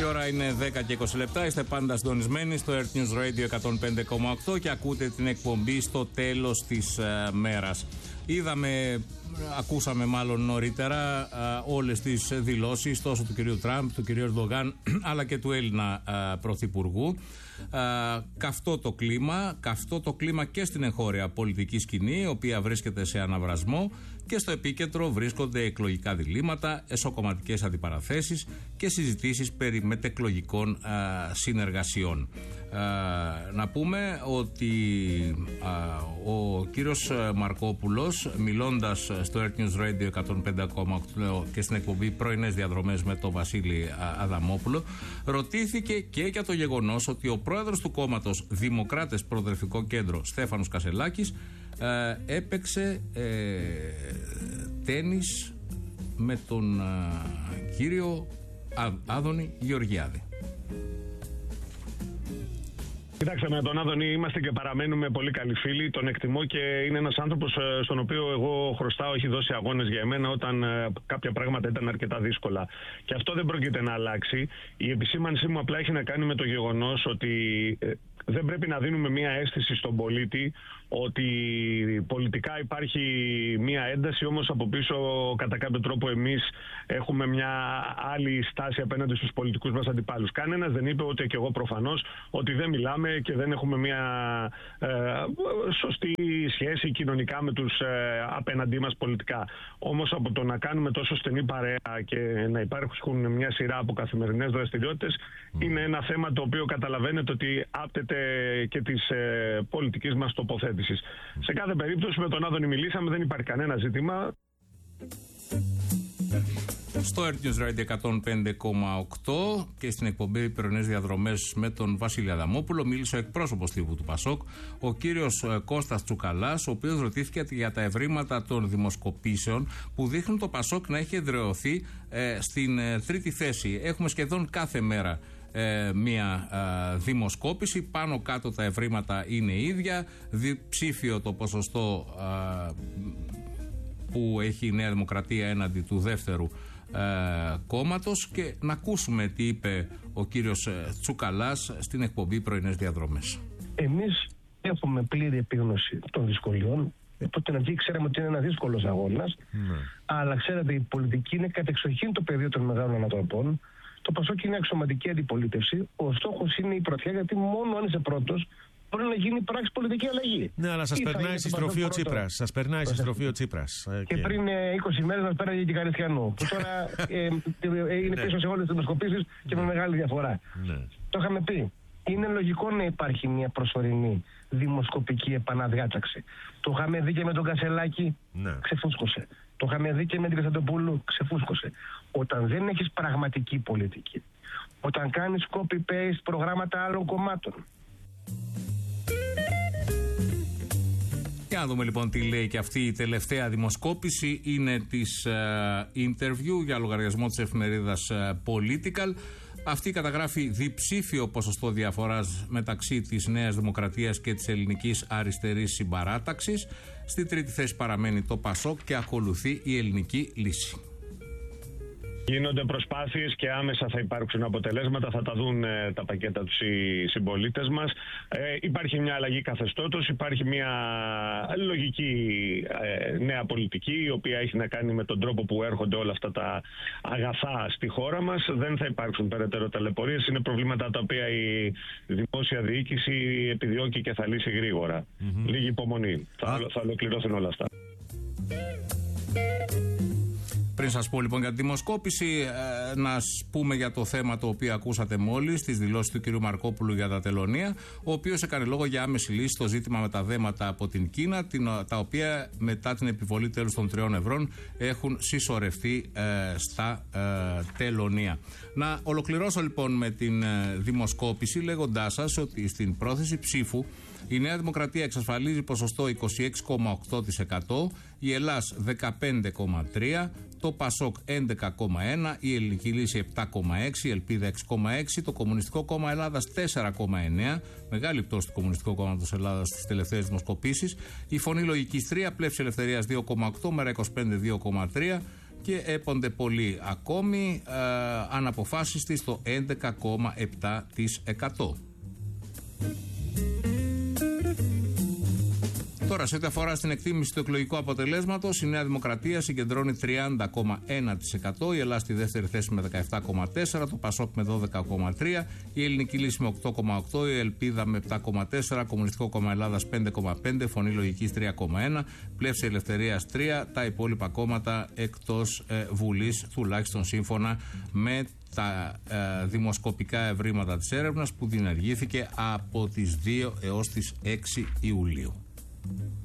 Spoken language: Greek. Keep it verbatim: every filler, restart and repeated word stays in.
ώρα είναι δέκα και είκοσι λεπτά. Είστε πάντα συντονισμένοι στο Earth News Radio εκατόν πέντε κόμμα οκτώ και ακούτε την εκπομπή στο τέλος της uh, μέρας. Είδαμε, ακούσαμε μάλλον νωρίτερα uh, όλες τις δηλώσεις τόσο του κυρίου Τραμπ, του κυρίου Ερντογάν αλλά και του Έλληνα uh, πρωθυπουργού. Uh, καυτό το κλίμα, καυτό το κλίμα και στην εγχώρια πολιτική σκηνή, η οποία βρίσκεται σε αναβρασμό, και στο επίκεντρο βρίσκονται εκλογικά διλήμματα, εσωκομματικές αντιπαραθέσεις και συζητήσεις περί μετεκλογικών uh, συνεργασιών. Uh, να πούμε ότι uh, ο κύριος Μαρκόπουλος, μιλώντας στο Earth News Radio εκατόν πέντε κόμμα οκτώ και στην εκπομπή Πρωινές Διαδρομές με τον Βασίλη Αδαμόπουλο, ρωτήθηκε και για το γεγονός ότι ο πρόεδρος του κόμματος Δημοκράτες Προοδευτικό Κέντρο, Στέφανος Κασελάκης, ε, έπαιξε ε, τένις με τον ε, κύριο Άδωνη Γεωργιάδη. Κοιτάξτε, με τον Άδωνη είμαστε και παραμένουμε πολύ καλοί φίλοι. Τον εκτιμώ και είναι ένας άνθρωπος στον οποίο εγώ χρωστάω, έχει δώσει αγώνες για εμένα όταν κάποια πράγματα ήταν αρκετά δύσκολα. Και αυτό δεν πρόκειται να αλλάξει. Η επισήμανσή μου απλά έχει να κάνει με το γεγονός ότι δεν πρέπει να δίνουμε μία αίσθηση στον πολίτη ότι πολιτικά υπάρχει μία ένταση, όμως από πίσω κατά κάποιο τρόπο εμείς έχουμε μια άλλη στάση απέναντι στους πολιτικούς μας αντιπάλους. Κανένας δεν είπε, ούτε και εγώ προφανώς, ότι δεν μιλάμε και δεν έχουμε μια ε, σωστή σχέση κοινωνικά με τους ε, απέναντί μας πολιτικά. Όμως από το να κάνουμε τόσο στενή παρέα και να υπάρχουν μια σειρά από καθημερινές δραστηριότητες mm. είναι ένα θέμα το οποίο καταλαβαίνετε ότι άπτεται και της ε, πολιτικής μας τοποθέτησης. Mm. Σε κάθε περίπτωση με τον Άδωνη μιλήσαμε, δεν υπάρχει κανένα ζήτημα. Στο Earth News Radio εκατόν πέντε κόμμα οκτώ και στην εκπομπή Πρωινές Διαδρομές με τον Βασίλη Αδαμόπουλο μίλησε ο εκπρόσωπος τύπου του Πασόκ, ο κύριος Κώστας Τσουκαλάς, ο οποίος ρωτήθηκε για τα ευρήματα των δημοσκοπήσεων που δείχνουν το Πασόκ να έχει εδραιωθεί ε, στην ε, τρίτη θέση. Έχουμε σχεδόν κάθε μέρα ε, μία ε, δημοσκόπηση, πάνω κάτω τα ευρήματα είναι ίδια, διψήφιο το ποσοστό ε, που έχει η Νέα Δημοκρατία έναντι του δεύτερου ε, κόμματος, και να ακούσουμε τι είπε ο κύριος Τσουκαλάς στην εκπομπή Πρωινές Διαδρομές. Εμείς έχουμε πλήρη επίγνωση των δυσκολιών. Από την αρχή ξέραμε ότι είναι ένα δύσκολος αγώνας, ναι. αλλά ξέρετε, η πολιτική είναι κατεξοχήν το πεδίο των μεγάλων ανατροπών. Το Πασόκ είναι αξιωματική αντιπολίτευση. Ο στόχος είναι η πρωτιά, γιατί μόνο αν είσαι πρώτος μπορεί να γίνει πράξη πολιτική αλλαγή. Ναι, αλλά σας περνάει στη στροφή ο Τσίπρας. Σας περνάει στη στροφή ο Τσίπρας. Και, και πριν ε, είκοσι μέρες μας πέραγε και Καριστιανού. Που τώρα ε, ε, είναι πίσω σε όλες τις δημοσκοπήσεις και με μεγάλη διαφορά. Ναι. Το είχαμε πει. Είναι λογικό να υπάρχει μια προσωρινή δημοσκοπική επαναδιάταξη. Το είχαμε δει και με τον Κασελάκη, ναι. ξεφούσκωσε. Το είχαμε δει και με την Κωνσταντοπούλου, ξεφούσκωσε. Όταν δεν έχεις πραγματική πολιτική, όταν κάνεις copy-paste προγράμματα άλλων κομμάτων. Για να δούμε λοιπόν τι λέει και αυτή η τελευταία δημοσκόπηση. Είναι της uh, interview για λογαριασμό της εφημερίδας uh, Political. Αυτή καταγράφει διψήφιο ποσοστό διαφοράς μεταξύ της Νέας Δημοκρατίας και της Ελληνικής Αριστερής Συμπαράταξης. Στη τρίτη θέση παραμένει το Πασόκ και ακολουθεί η Ελληνική Λύση. Γίνονται προσπάθειες και άμεσα θα υπάρξουν αποτελέσματα, θα τα δουν ε, τα πακέτα τους οι συμπολίτες μας. Ε, υπάρχει μια αλλαγή καθεστώτος, υπάρχει μια λογική ε, νέα πολιτική, η οποία έχει να κάνει με τον τρόπο που έρχονται όλα αυτά τα αγαθά στη χώρα μας. Δεν θα υπάρξουν περαιτέρω ταλαιπωρίες, είναι προβλήματα τα οποία η δημόσια διοίκηση επιδιώκει και θα λύσει γρήγορα. Mm-hmm. Λίγη υπομονή, θα, θα ολοκληρωθούν όλα αυτά. Πριν σας πω λοιπόν για τη δημοσκόπηση, ε, να πούμε για το θέμα το οποίο ακούσατε μόλις, τις δηλώσεις του κ. Μαρκόπουλου για τα τελωνεία, ο οποίος έκανε λόγο για άμεση λύση στο ζήτημα με τα δέματα από την Κίνα, την, τα οποία μετά την επιβολή τέλους των τριών ευρών έχουν συσσωρευτεί ε, στα ε, τελωνεία. Να ολοκληρώσω λοιπόν με την ε, δημοσκόπηση λέγοντάς σας ότι στην πρόθεση ψήφου η Νέα Δημοκρατία εξασφαλίζει ποσοστό είκοσι έξι κόμμα οκτώ τοις εκατό, η Ελλάς δεκαπέντε κόμμα τρία τοις εκατό, το Πασόκ έντεκα κόμμα ένα τοις εκατό, η Ελληνική Λύση επτά κόμμα έξι τοις εκατό, η Ελπίδα έξι κόμμα έξι τοις εκατό, το Κομμουνιστικό Κόμμα Ελλάδας τέσσερα κόμμα εννέα τοις εκατό, μεγάλη πτώση του Κομμουνιστικού Κόμματος Ελλάδας στις τελευταίες δημοσκοπήσεις, η Φωνή Λογικής τρία, Πλεύση Ελευθερίας δύο κόμμα οκτώ τοις εκατό, Μέρα είκοσι πέντε δύο κόμμα τρία τοις εκατό, και έπονται πολλοί ακόμη ε, αναποφάσιστοι στο έντεκα κόμμα επτά τοις εκατό. Τώρα, σε ό,τι αφορά στην εκτίμηση του εκλογικού αποτελέσματος, η Νέα Δημοκρατία συγκεντρώνει τριάντα κόμμα ένα τοις εκατό, η Ελλάδα στη δεύτερη θέση με δεκαεπτά κόμμα τέσσερα τοις εκατό, το Πασόκ με δώδεκα κόμμα τρία τοις εκατό, η Ελληνική Λύση με οκτώ κόμμα οκτώ τοις εκατό, η Ελπίδα με επτά κόμμα τέσσερα τοις εκατό, Κομμουνιστικό Κόμμα Ελλάδας πέντε κόμμα πέντε τοις εκατό, Φωνή Λογικής τρία κόμμα ένα τοις εκατό, Πλεύση Ελευθερίας τρία τοις εκατό, τα υπόλοιπα κόμματα εκτός ε, Βουλής, τουλάχιστον σύμφωνα με τα ε, δημοσκοπικά ευρήματα της έρευνας που διενεργήθηκε από τις δύο έως τις έξι Ιουλίου.